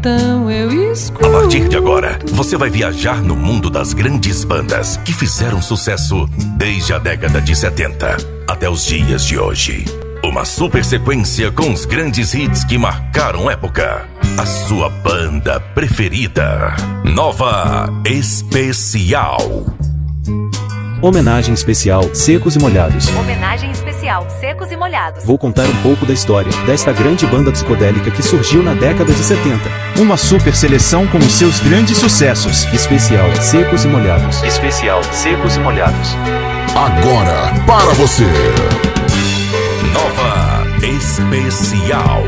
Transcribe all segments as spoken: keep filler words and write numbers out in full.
então eu escuto. A partir de agora, você vai viajar no mundo das grandes bandas que fizeram sucesso desde a década de setenta até os dias de hoje. Uma super sequência com os grandes hits que marcaram época. A sua banda preferida. Nova Especial. Homenagem especial Secos e Molhados. Homenagem especial Secos e Molhados. Vou contar um pouco da história desta grande banda psicodélica que surgiu na década de setenta. Uma super seleção com os seus grandes sucessos. Especial Secos e Molhados. Especial Secos e Molhados. Agora para você. Nova Especial.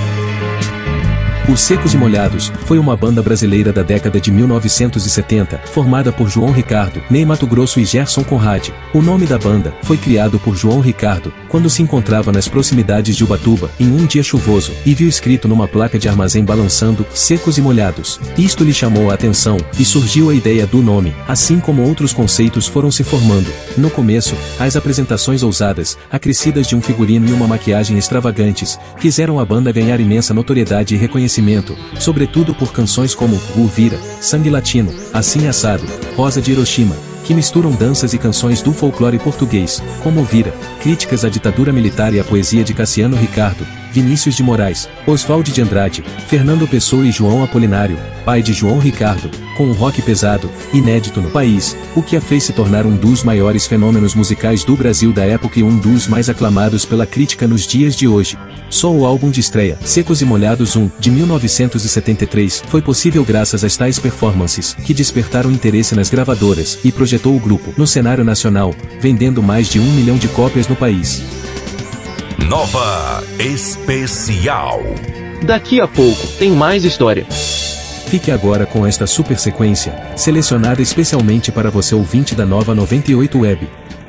Os Secos e Molhados foi uma banda brasileira da década de mil novecentos e setenta, formada por João Ricardo, Ney Matogrosso e Gerson Conrad. O nome da banda foi criado por João Ricardo, quando se encontrava nas proximidades de Ubatuba, em um dia chuvoso, e viu escrito numa placa de armazém balançando, Secos e Molhados. Isto lhe chamou a atenção, e surgiu a ideia do nome, assim como outros conceitos foram se formando. No começo, as apresentações ousadas, acrescidas de um figurino e uma maquiagem extravagantes, fizeram a banda ganhar imensa notoriedade e reconhecimento, sobretudo por canções como O Vira, Sangue Latino, Assim Assado, Rosa de Hiroshima, que misturam danças e canções do folclore português, como Vira, críticas à ditadura militar e à poesia de Cassiano Ricardo, Vinícius de Moraes, Oswald de Andrade, Fernando Pessoa e João Apolinário, pai de João Ricardo, com um rock pesado, inédito no país, o que a fez se tornar um dos maiores fenômenos musicais do Brasil da época e um dos mais aclamados pela crítica nos dias de hoje. Só o álbum de estreia, Secos e Molhados um, de mil novecentos e setenta e três, foi possível graças às tais performances, que despertaram interesse nas gravadoras, e projetou o grupo no cenário nacional, vendendo mais de um milhão de cópias no país. Nova Especial. Daqui a pouco, tem mais história. Fique agora com esta super sequência, selecionada especialmente para você ouvinte da Nova noventa e oito Web.